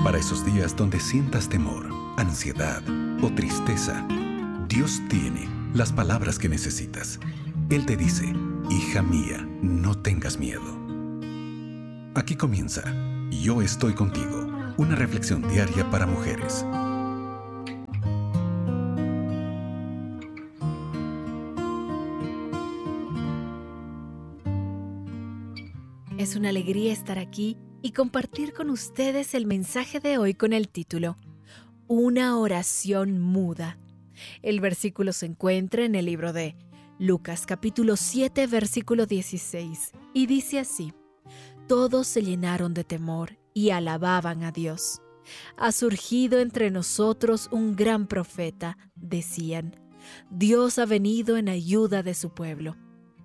Para esos días donde sientas temor, ansiedad o tristeza, Dios tiene las palabras que necesitas. Él te dice: hija mía, no tengas miedo. Aquí comienza Yo estoy contigo, una reflexión diaria para mujeres. Es una alegría estar aquí y compartir con ustedes el mensaje de hoy con el título Una oración muda. El versículo se encuentra en el libro de Lucas capítulo 7 versículo 16 y dice así: Todos se llenaron de temor y alababan a Dios. Ha surgido entre nosotros un gran profeta, decían. Dios ha venido en ayuda de su pueblo.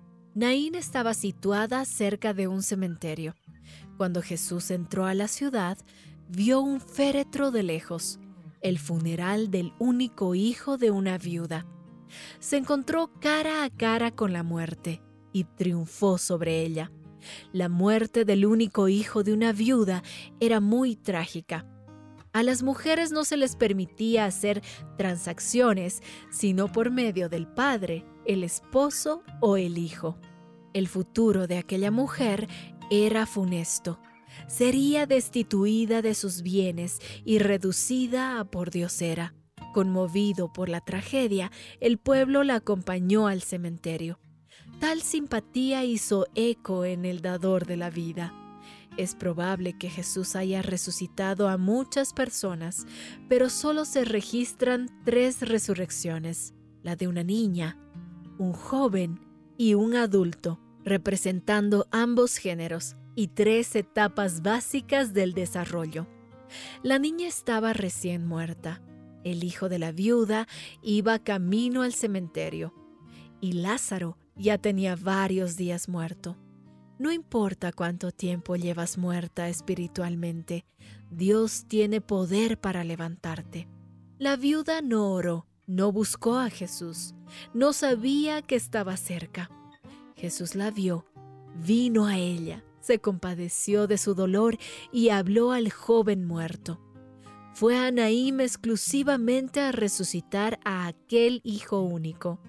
Naín estaba situada cerca de un cementerio. Cuando Jesús entró a la ciudad, vio un féretro de lejos, el funeral del único hijo de una viuda. Se encontró cara a cara con la muerte y triunfó sobre ella. La muerte del único hijo de una viuda era muy trágica. A las mujeres no se les permitía hacer transacciones sino por medio del padre, el esposo o el hijo. El futuro de aquella mujer era funesto. Sería destituida de sus bienes y reducida a pordiosera. Conmovido por la tragedia, el pueblo la acompañó al cementerio. Tal simpatía hizo eco en el dador de la vida. Es probable que Jesús haya resucitado a muchas personas, pero solo se registran 3 resurrecciones: la de una niña, un joven y un adulto, representando ambos géneros y 3 etapas básicas del desarrollo. La niña estaba recién muerta, el hijo de la viuda iba camino al cementerio y Lázaro ya tenía varios días muerto. No importa cuánto tiempo llevas muerta espiritualmente, Dios tiene poder para levantarte. La viuda no oró, no buscó a Jesús, no sabía que estaba cerca. Jesús la vio, vino a ella, se compadeció de su dolor y habló al joven muerto. Fue a Naín exclusivamente a resucitar a aquel hijo único.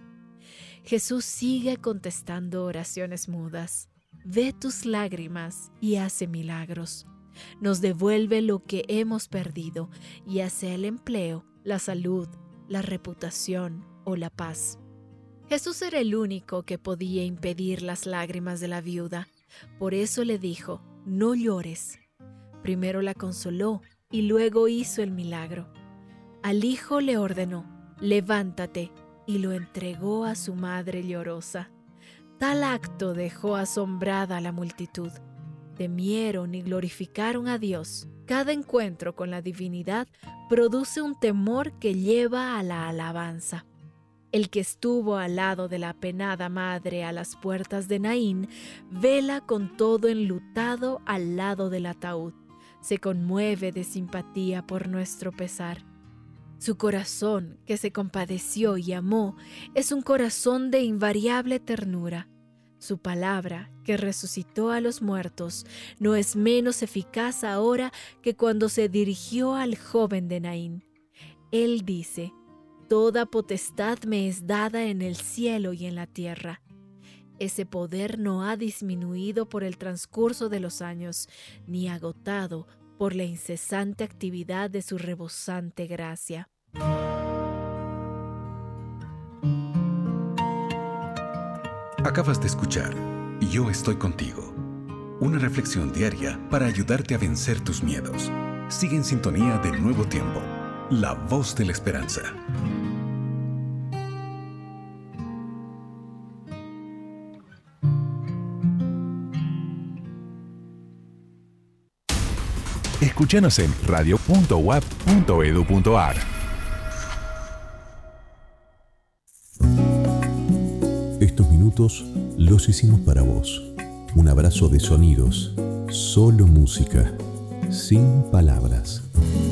Jesús sigue contestando oraciones mudas. Ve tus lágrimas y hace milagros. Nos devuelve lo que hemos perdido, ya sea el empleo, la salud, la reputación o la paz. Jesús era el único que podía impedir las lágrimas de la viuda. Por eso le dijo: no llores. Primero la consoló y luego hizo el milagro. Al hijo le ordenó: levántate, y lo entregó a su madre llorosa. Tal acto dejó asombrada a la multitud. Temieron y glorificaron a Dios. Cada encuentro con la divinidad produce un temor que lleva a la alabanza. El que estuvo al lado de la apenada madre a las puertas de Naín vela con todo enlutado al lado del ataúd. Se conmueve de simpatía por nuestro pesar. Su corazón, que se compadeció y amó, es un corazón de invariable ternura. Su palabra, que resucitó a los muertos, no es menos eficaz ahora que cuando se dirigió al joven de Naín. Él dice: Toda potestad me es dada en el cielo y en la tierra. Ese poder no ha disminuido por el transcurso de los años, ni agotado por la incesante actividad de su rebosante gracia. Acabas de escuchar Yo estoy contigo, una reflexión diaria para ayudarte a vencer tus miedos. Sigue en sintonía de Nuevo Tiempo, la voz de la esperanza. Escúchanos en radio.uap.edu.ar. Estos minutos los hicimos para vos. Un abrazo de sonidos, solo música, sin palabras.